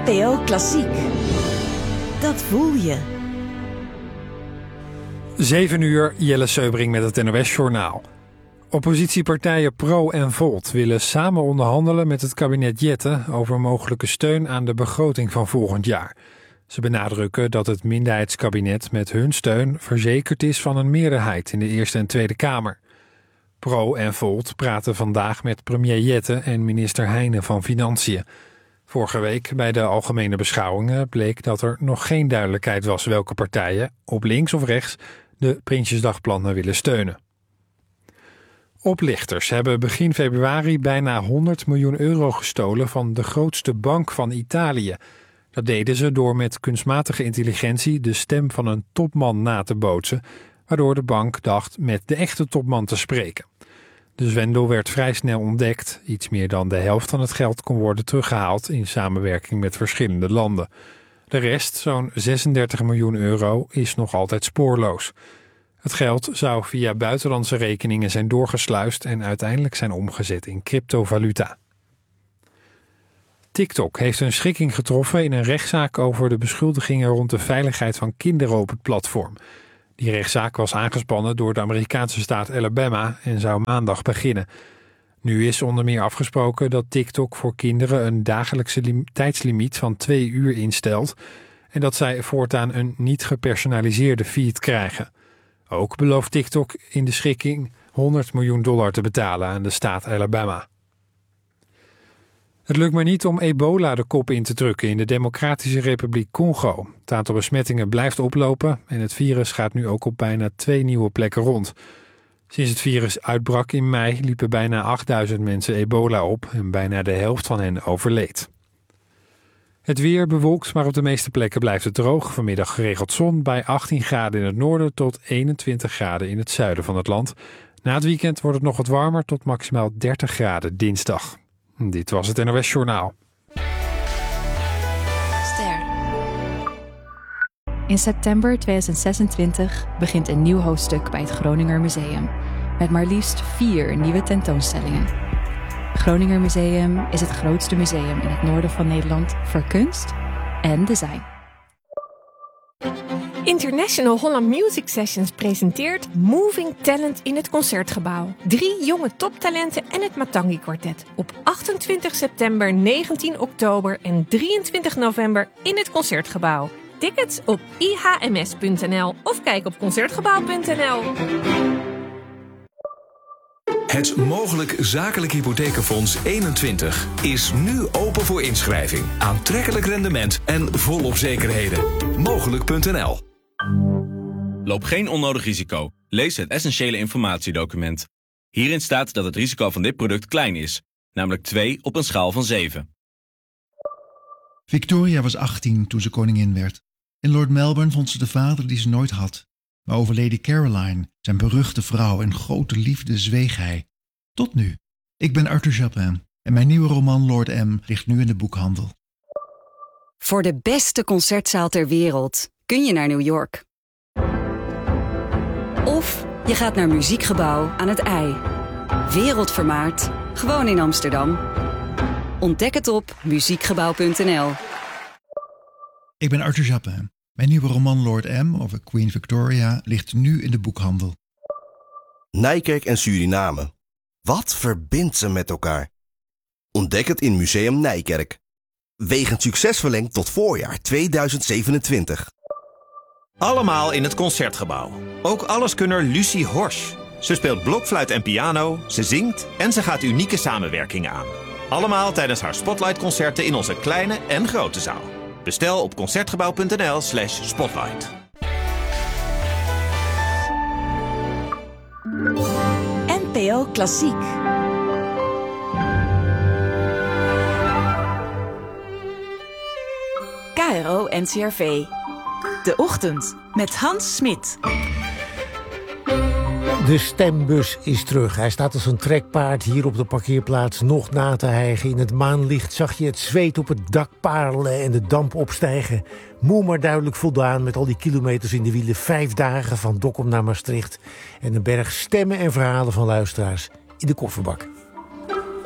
NPO Klassiek. Dat voel je. 7 uur, Jelle Seubring met het NOS-journaal. Oppositiepartijen Pro en Volt willen samen onderhandelen met het kabinet Jette over mogelijke steun aan de begroting van volgend jaar. Ze benadrukken dat het minderheidskabinet met hun steun verzekerd is van een meerderheid in de Eerste en Tweede Kamer. Pro en Volt praten vandaag met premier Jette en minister Heijnen van Financiën. Vorige week bij de algemene beschouwingen bleek dat er nog geen duidelijkheid was welke partijen, op links of rechts, de Prinsjesdagplannen willen steunen. Oplichters hebben begin februari bijna 100 miljoen euro gestolen van de grootste bank van Italië. Dat deden ze door met kunstmatige intelligentie de stem van een topman na te bootsen, waardoor de bank dacht met de echte topman te spreken. De zwendel werd vrij snel ontdekt. Iets meer dan de helft van het geld kon worden teruggehaald in samenwerking met verschillende landen. De rest, zo'n 36 miljoen euro, is nog altijd spoorloos. Het geld zou via buitenlandse rekeningen zijn doorgesluist en uiteindelijk zijn omgezet in cryptovaluta. TikTok heeft een schikking getroffen in een rechtszaak over de beschuldigingen rond de veiligheid van kinderen op het platform. Die rechtszaak was aangespannen door de Amerikaanse staat Alabama en zou maandag beginnen. Nu is onder meer afgesproken dat TikTok voor kinderen een dagelijkse tijdslimiet van 2 uur instelt en dat zij voortaan een niet gepersonaliseerde feed krijgen. Ook belooft TikTok in de schikking $100 miljoen te betalen aan de staat Alabama. Het lukt maar niet om ebola de kop in te drukken in de Democratische Republiek Congo. Het aantal besmettingen blijft oplopen en het virus gaat nu ook op bijna 2 nieuwe plekken rond. Sinds het virus uitbrak in mei liepen bijna 8000 mensen ebola op en bijna de helft van hen overleed. Het weer bewolkt, maar op de meeste plekken blijft het droog. Vanmiddag geregeld zon bij 18 graden in het noorden tot 21 graden in het zuiden van het land. Na het weekend wordt het nog wat warmer tot maximaal 30 graden dinsdag. Dit was het NOS Journaal. Ster. In september 2026 begint een nieuw hoofdstuk bij het Groninger Museum. Met maar liefst 4 nieuwe tentoonstellingen. Het Groninger Museum is het grootste museum in het noorden van Nederland voor kunst en design. International Holland Music Sessions presenteert Moving Talent in het Concertgebouw. 3 jonge toptalenten en het Matangi Quartet. Op 28 september, 19 oktober en 23 november in het Concertgebouw. Tickets op ihms.nl of kijk op concertgebouw.nl. Het Mogelijk Zakelijk Hypothekenfonds 21 is nu open voor inschrijving. Aantrekkelijk rendement en volop zekerheden. Mogelijk.nl. Loop geen onnodig risico. Lees het essentiële informatiedocument. Hierin staat dat het risico van dit product klein is, namelijk 2 op een schaal van 7. Victoria was 18 toen ze koningin werd. In Lord Melbourne vond ze de vader die ze nooit had. Maar over Lady Caroline, zijn beruchte vrouw en grote liefde, zweeg hij. Tot nu. Ik ben Arthur Japin en mijn nieuwe roman Lord M ligt nu in de boekhandel. Voor de beste concertzaal ter wereld kun je naar New York. Of je gaat naar Muziekgebouw aan het IJ. Wereldvermaard, gewoon in Amsterdam. Ontdek het op muziekgebouw.nl. Ik ben Arthur Japin. Mijn nieuwe roman Lord M over Queen Victoria ligt nu in de boekhandel. Nijkerk en Suriname. Wat verbindt ze met elkaar? Ontdek het in Museum Nijkerk. Wegens succes verlengd tot voorjaar 2027. Allemaal in het Concertgebouw. Ook alleskunner Lucie Horsch. Ze speelt blokfluit en piano, ze zingt en ze gaat unieke samenwerkingen aan. Allemaal tijdens haar Spotlight-concerten in onze kleine en grote zaal. Bestel op concertgebouw.nl/spotlight. NPO Klassiek. KRO NCRV. De Ochtend met Hans Smit. De stembus is terug. Hij staat als een trekpaard hier op de parkeerplaats nog na te hijgen. In het maanlicht zag je het zweet op het dak parelen en de damp opstijgen. Moe maar duidelijk voldaan met al die kilometers in de wielen. 5 dagen van Dokkum naar Maastricht. En een berg stemmen en verhalen van luisteraars in de kofferbak.